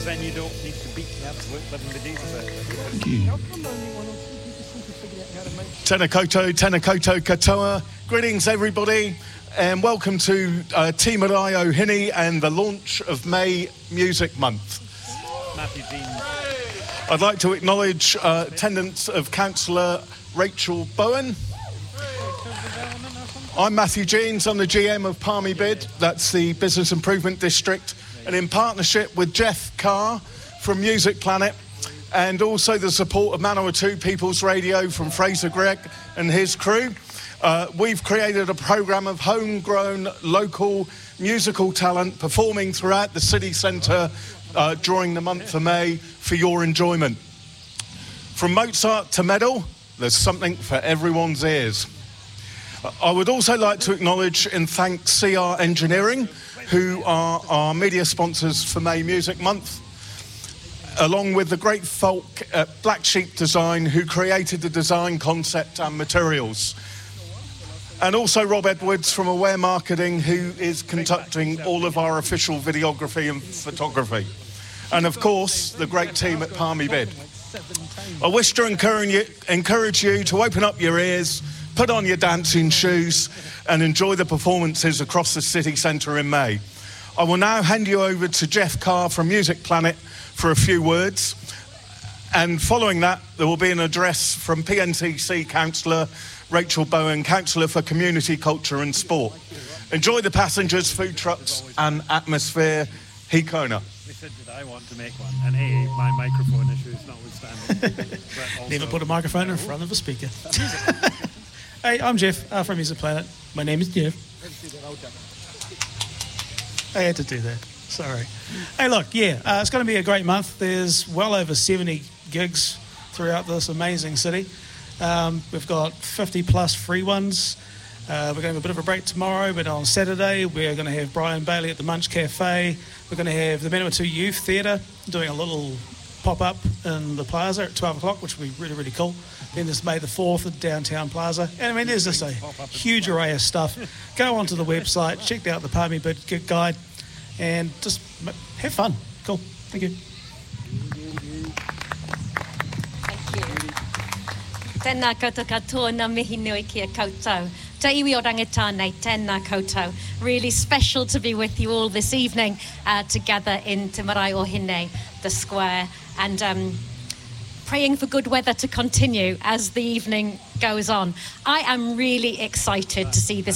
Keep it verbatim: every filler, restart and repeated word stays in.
then you don't need to beat the absolute living bejesus out of it. Thank you. Tēnā koutou, tēnā koutou katoa. Greetings, everybody, and welcome to uh, Te Marae o Hini and the launch of May Music Month. Matthew Jean. I'd like to acknowledge uh, attendance of Councillor Rachel Bowen. I'm Matthew Jeans, I'm the G M of Palmy Bid, that's the Business Improvement District, and in partnership with Jeff Carr from Music Planet, and also the support of Manawatu People's Radio from Fraser Gregg and his crew, uh, we've created a programme of homegrown local musical talent performing throughout the city centre uh, during the month of May for your enjoyment. From Mozart to metal, there's something for everyone's ears. I would also like to acknowledge and thank C R Engineering, who are our media sponsors for May Music Month, along with the great folk at Black Sheep Design, who created the design concept and materials. And also Rob Edwards from Aware Marketing, who is conducting all of our official videography and photography. And of course, the great team at Palmy Bid. I wish to encourage you, encourage you to open up your ears, put on your dancing shoes and enjoy the performances across the city centre in May. I will now hand you over to Jeff Carr from Music Planet for a few words, and following that there will be an address from P N T C Councillor Rachel Bowen, Councillor for Community, Culture and Sport. Enjoy the passengers, food trucks and atmosphere. Hikona. They said, did I want to make one? And A, my microphone issues notwithstanding. Never put a microphone in front of a speaker. Hey, I'm Jeff uh, from Music Planet. My name is Jeff. I had to do that. Sorry. Hey, look, yeah, uh, it's going to be a great month. There's well over seventy gigs throughout this amazing city. Um, we've got fifty plus free ones. Uh, we're going to have a bit of a break tomorrow, but on Saturday we're going to have Brian Bailey at the Munch Cafe. We're going to have the Manawatu Youth Theatre doing a little pop-up in the Plaza at twelve o'clock, which will be really, really cool. Then there's May the fourth at Downtown Plaza. And I mean, there's just a huge array of stuff. Go onto the website, check out the Palmy Bid Gig Guide, and just have fun. Cool. Thank you. Tēnā koutou katoa nā mihi nui kia koutou. Te iwi o rangitānei, tēnā koutou. Really special to be with you all this evening uh, together in Te Marae o Hine, the square, and um, praying for good weather to continue as the evening goes on. I am really excited to see this